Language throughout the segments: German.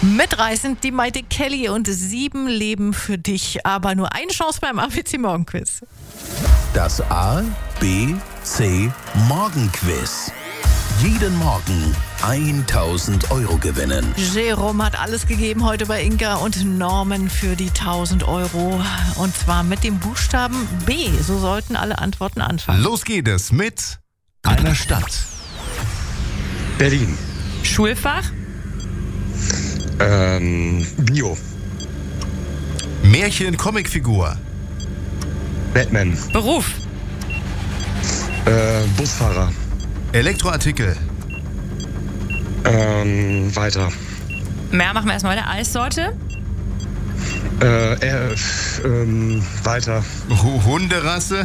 Mitreißend die Maite Kelly und 7 Leben für dich, aber nur eine Chance beim ABC Morgenquiz. Das A, B, C Morgenquiz. Jeden Morgen 1.000 € gewinnen. Jerome hat alles gegeben heute bei Inka und Norman für die 1.000 €. Und zwar mit dem Buchstaben B. So sollten alle Antworten anfangen. Los geht es mit einer Stadt. Berlin. Schulfach? Bio. Märchen, Comicfigur. Batman. Beruf? Busfahrer. Elektroartikel. Weiter. Mehr machen wir erstmal. Eine Eissorte? Weiter. Hunderasse.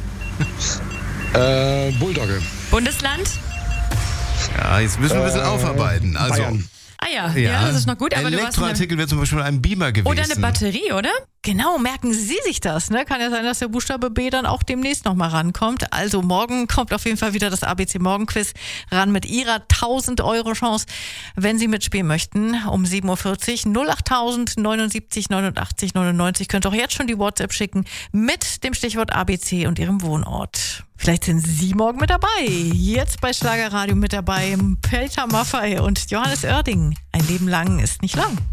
Bulldogge. Bundesland? Ja, jetzt müssen wir ein bisschen aufarbeiten. Also, Bayern. Ah ja, das ist noch gut. Aber du hast Elektroartikel wäre zum Beispiel ein Beamer gewesen. oder eine Batterie, oder? Genau, merken Sie sich das. Ne? Kann ja sein, dass der Buchstabe B dann auch demnächst nochmal rankommt. Also morgen kommt auf jeden Fall wieder das ABC Morgenquiz ran mit Ihrer 1.000 € Chance, wenn Sie mitspielen möchten. Um 7.40 Uhr 08.000 79 89 99. Könnt auch jetzt schon die WhatsApp schicken mit dem Stichwort ABC und Ihrem Wohnort. Vielleicht sind Sie morgen mit dabei. Jetzt bei Schlagerradio mit dabei Pelter Maffay und Johannes Oerding. Ein Leben lang ist nicht lang.